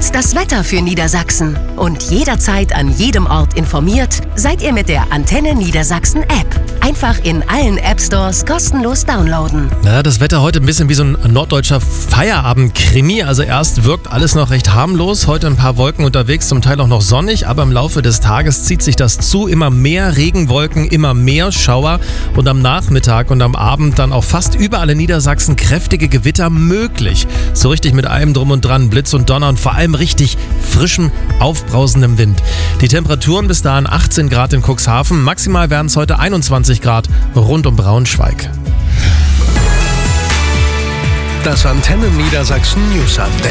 Jetzt das Wetter für Niedersachsen. Und jederzeit an jedem Ort informiert seid ihr mit der Antenne Niedersachsen App. Einfach in allen App-Stores kostenlos downloaden. Na, das Wetter heute ein bisschen wie so ein norddeutscher Feierabend-Krimi. Also erst wirkt alles noch recht harmlos. Heute ein paar Wolken unterwegs, zum Teil auch noch sonnig. Aber im Laufe des Tages zieht sich das zu. Immer mehr Regenwolken, immer mehr Schauer. Und am Nachmittag und am Abend dann auch fast überall in Niedersachsen kräftige Gewitter möglich. So richtig mit allem drum und dran. Blitz und Donner und vor allem richtig frischem, aufbrausendem Wind. Die Temperaturen bis dahin 18 Grad in Cuxhaven. Maximal werden es heute 21 Grad rund um Braunschweig. Das Antenne Niedersachsen News Update.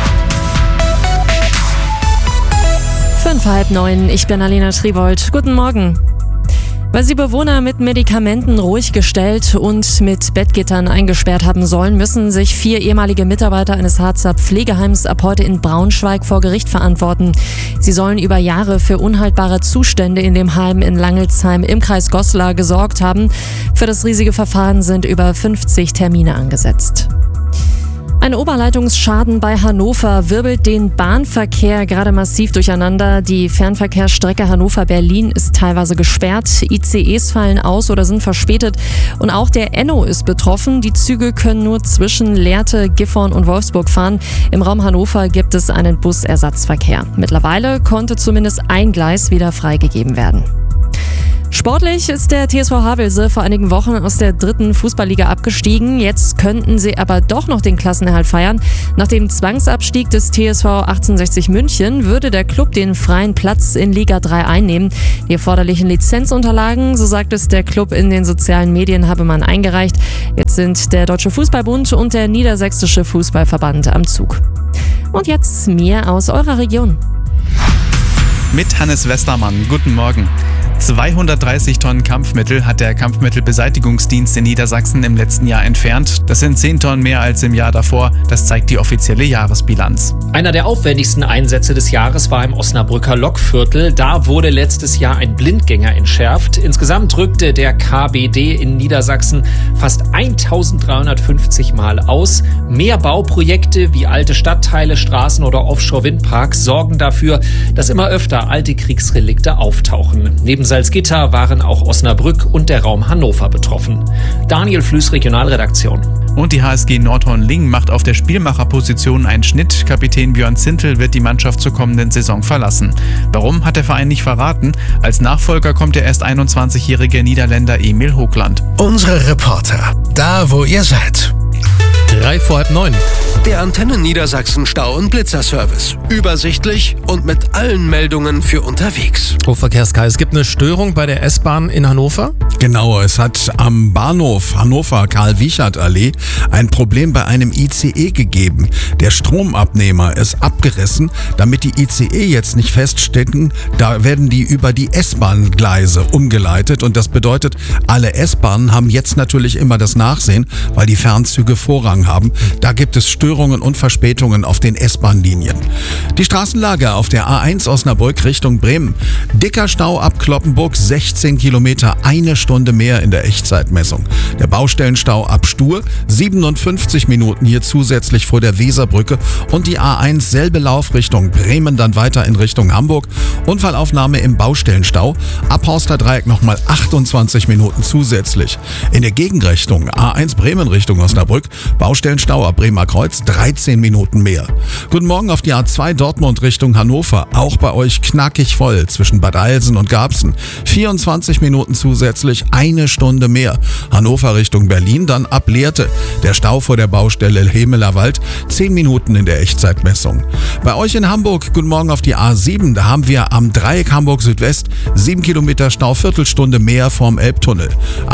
8:30, ich bin Alena Tribold. Guten Morgen. Weil sie Bewohner mit Medikamenten ruhig gestellt und mit Bettgittern eingesperrt haben sollen, müssen sich 4 ehemalige Mitarbeiter eines Harzer Pflegeheims ab heute in Braunschweig vor Gericht verantworten. Sie sollen über Jahre für unhaltbare Zustände in dem Heim in Langelsheim im Kreis Goslar gesorgt haben. Für das riesige Verfahren sind über 50 Termine angesetzt. Ein Oberleitungsschaden bei Hannover wirbelt den Bahnverkehr gerade massiv durcheinander. Die Fernverkehrsstrecke Hannover-Berlin ist teilweise gesperrt. ICEs fallen aus oder sind verspätet. Und auch der Enno ist betroffen. Die Züge können nur zwischen Lehrte, Gifhorn und Wolfsburg fahren. Im Raum Hannover gibt es einen Busersatzverkehr. Mittlerweile konnte zumindest ein Gleis wieder freigegeben werden. Sportlich ist der TSV Havelse vor einigen Wochen aus der 3. Fußballliga abgestiegen. Jetzt könnten sie aber doch noch den Klassenerhalt feiern. Nach dem Zwangsabstieg des TSV 1860 München würde der Club den freien Platz in Liga 3 einnehmen. Die erforderlichen Lizenzunterlagen, so sagt es der Club in den sozialen Medien, habe man eingereicht. Jetzt sind der Deutsche Fußballbund und der Niedersächsische Fußballverband am Zug. Und jetzt mehr aus eurer Region. Mit Hannes Westermann. Guten Morgen. 230 Tonnen Kampfmittel hat der Kampfmittelbeseitigungsdienst in Niedersachsen im letzten Jahr entfernt. Das sind 10 Tonnen mehr als im Jahr davor. Das zeigt die offizielle Jahresbilanz. Einer der aufwendigsten Einsätze des Jahres war im Osnabrücker Lokviertel. Da wurde letztes Jahr ein Blindgänger entschärft. Insgesamt rückte der KBD in Niedersachsen fast 1350 Mal aus. Mehr Bauprojekte wie alte Stadtteile, Straßen oder Offshore-Windparks sorgen dafür, dass immer öfter alte Kriegsrelikte auftauchen. Neben Salzgitter waren auch Osnabrück und der Raum Hannover betroffen. Daniel Flüß, Regionalredaktion. Und die HSG Nordhorn-Lingen macht auf der Spielmacherposition einen Schnitt. Kapitän Björn Zintel wird die Mannschaft zur kommenden Saison verlassen. Warum, hat der Verein nicht verraten. Als Nachfolger kommt der erst 21-jährige Niederländer Emil Hoogland. Unsere Reporter, da wo ihr seid. 8:45. Der Antenne Niedersachsen Stau- und Blitzerservice. Übersichtlich und mit allen Meldungen für unterwegs. Hochverkehrs-Kai, es gibt eine Störung bei der S-Bahn in Hannover? Genau, es hat am Bahnhof Hannover Karl-Wiechert-Allee ein Problem bei einem ICE gegeben. Der Stromabnehmer ist abgerissen. Damit die ICE jetzt nicht feststecken, da werden die über die S-Bahn-Gleise umgeleitet. Und das bedeutet, alle S-Bahnen haben jetzt natürlich immer das Nachsehen, weil die Fernzüge Vorrang haben. Da gibt es Störungen und Verspätungen auf den S-Bahn-Linien. Die Straßenlage auf der A1 Osnabrück Richtung Bremen. Dicker Stau ab Cloppenburg, 16 Kilometer, 1 Stunde mehr in der Echtzeitmessung. Der Baustellenstau ab Stuhr, 57 Minuten hier zusätzlich vor der Weserbrücke. Und die A1 selbe Laufrichtung, Bremen dann weiter in Richtung Hamburg. Unfallaufnahme im Baustellenstau, ab Horster Dreieck nochmal 28 Minuten zusätzlich. In der Gegenrichtung A1 Bremen Richtung Osnabrück, Baustellenstau ab Bremer Kreuz, 13 Minuten mehr. Guten Morgen auf die A2 Dortmund Richtung Hannover. Auch bei euch knackig voll zwischen Bad Eilsen und Garbsen. 24 Minuten zusätzlich, 1 Stunde mehr. Hannover Richtung Berlin, dann ab Lehrte. Der Stau vor der Baustelle Hemeler Wald, 10 Minuten in der Echtzeitmessung. Bei euch in Hamburg, guten Morgen auf die A7. Da haben wir am Dreieck Hamburg Südwest 7 Kilometer Stau, Viertelstunde mehr vorm Elbtunnel.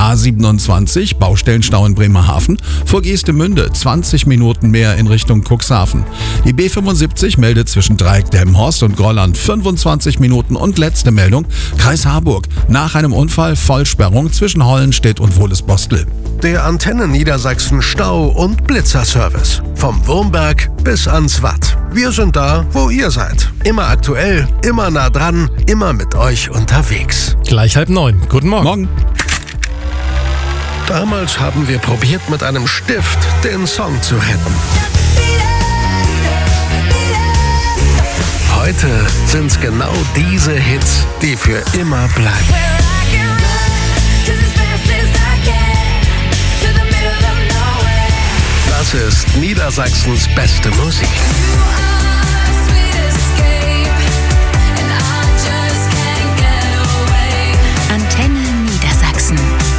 A27, Baustellenstau in Bremerhaven. Vor Geestemünde 20 Minuten mehr in Richtung Cuxhaven. Die B75 meldet zwischen Dreieck Delmenhorst und Grolland 25 Minuten. Und letzte Meldung, Kreis Harburg. Nach einem Unfall Vollsperrung zwischen Hollenstedt und Wohlesbostel. Der Antenne Niedersachsen Stau- und Blitzerservice. Vom Wurmberg bis ans Watt. Wir sind da, wo ihr seid. Immer aktuell, immer nah dran, immer mit euch unterwegs. Gleich 8:30. Guten Morgen. Morgen. Damals haben wir probiert, mit einem Stift den Song zu retten. sind's genau diese Hits, die für immer bleiben. Das ist Niedersachsens beste Musik.